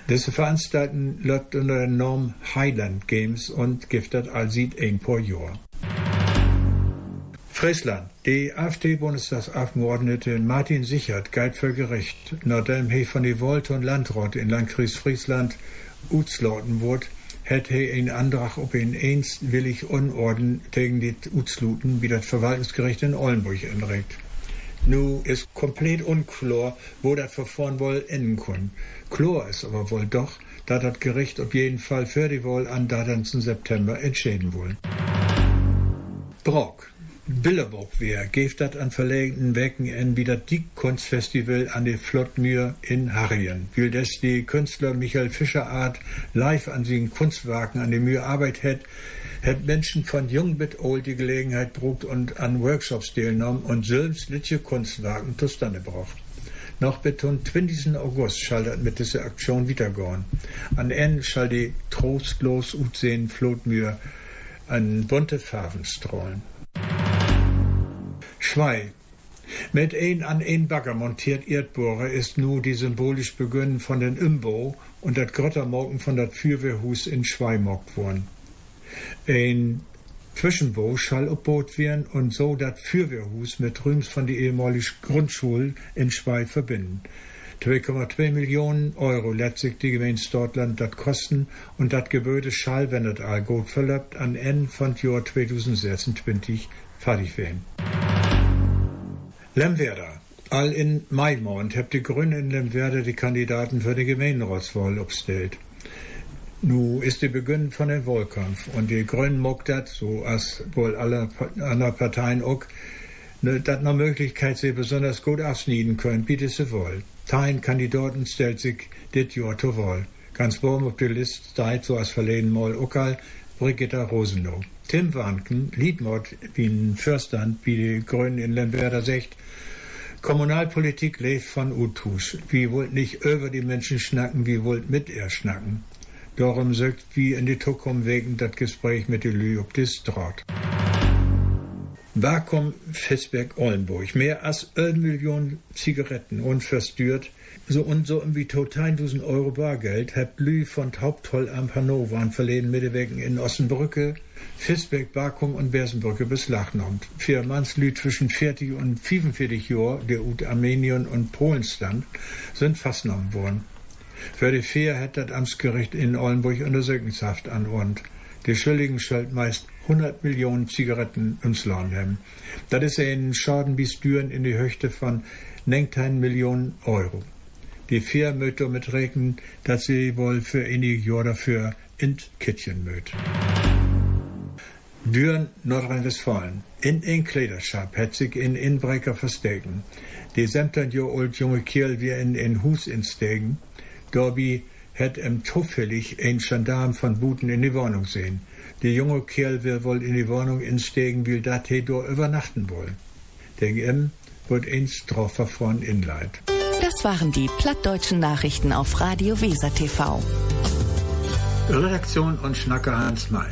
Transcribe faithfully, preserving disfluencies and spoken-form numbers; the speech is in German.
Diese Veranstaltung läuft unter der Norm Highland Games und giftet allsieht ein pro Jahr. Friesland. Die AfD-Bundestagsabgeordnete Martin Sichert galt für Gericht, nachdem er von der Volt- und Landrat in Landkreis Friesland utslauten wurde, hätte er einen Antrag auf einen einstwillig Unorden gegen die Utsluten wie das Verwaltungsgericht in Oldenburg anregt. Nu ist komplett unklar, wo das Verfahren wohl enden kann. Klar ist aber wohl doch, dass das Gericht auf jeden Fall für die Wahl am dreizehnten September entscheiden will. Brock. Billeburg wer gibt das an verlegenen Wecken ein wie das Dick-Kunstfestival an der Flottmühr in Harrien. Will das die Künstler Michael Fischerart live an seinen Kunstwerken an der Mühe Arbeit hat, hat Menschen von jung bis old die Gelegenheit brucht und an Workshops teilgenommen und selbst litliche Kunstwerken zustande gebracht. Noch bis zum zwanzigsten August schall das mit dieser Aktion weitergehen. An Ende schall die trostlos utsehen Flottmühr an bunte Farben strahlen. Schwei. Mit ein an ein Bagger montiert Erdbohrer ist nu die symbolisch Beginn von den Umbau und das Grottermorgen von dat Fürwehrhus in Schwei mockt worden. Ein Zwischenbau schall obbaut werden und so dat Fürwehrhus mit Rüms von der ehemaligen Grundschule in Schwei verbinden. zwei Komma zwei Millionen Euro lässt sich die Gemeinde Stortland dat kosten und dat Gebäude schall, wenn das all gut verlebt, an Ende von Jahr zweitausendsechsundzwanzig fertig werden. Lemwerder. All in Maimond habt die Grünen in Lemwerder die Kandidaten für die Gemeinderatswahl aufgestellt. Nu ist der Beginn von dem Wahlkampf und die Grünen mockt das, so als wohl alle anderen Parteien auch, ne, dat noch Möglichkeit sie besonders gut abschneiden können, wie diese Wahl. Tein Kandidaten stellt sich dit Jahr zur Wahl. Ganz oben auf der Liste steht, so als verleden Mal Okal, Brigitta Rosenow. Tim Warnken, Liedmord wie ein Fürstand, wie die Grünen in Lemwerder sagt, Kommunalpolitik lebt von Utusch. Wir wollt nicht über die Menschen schnacken, wir wollt mit ihr schnacken. Darum sagt wie in die Zukunft wegen das Gespräch mit den Lü ob das Draht. Vakuum Fisberg-Ollenburg. Mehr als eine Million Zigaretten unverstört. So und so wie total tausend Euro Bargeld hat Lü von Haupttoll am Hannover an verleden Mittelwegen in Ossenbrücke, Fisberg, Vakuum und Bersenbrücke beschlagnahmt. Vier Mannslü zwischen vierzig und fünfundvierzig Jahren, der ut Armenien und Polen stand, sind festgenommen worden. Für die vier hat das Amtsgericht in Ollenburg Untersuchungshaft anordnet. Die Schuldigen stellt meist hundert Millionen Zigaretten ins Land haben. Das ist ein Schaden bis Düren in die Höchste von neunzehn Millionen Euro. Die vier möcht damit rechnen, dass sie wohl für einige Jahre dafür ins Kittchen möcht. Düren, Nordrhein-Westfalen. In ein Kleidershop hat sich ein Inbrecher verstecken. Die siebzehn Jahre alt junge Kerl wie in ein Hus instegen. Dabei hat ihm zufällig ein Gendarm von Buten in die Wohnung sehen. Der junge Kerl will wohl in die Wohnung insteigen, will dat he dort übernachten wollen. Gegen ihm wird ein Strafverfahren inleit. Das waren die plattdeutschen Nachrichten auf Radio Weser T V. Redaktion und Schnacker Hans May.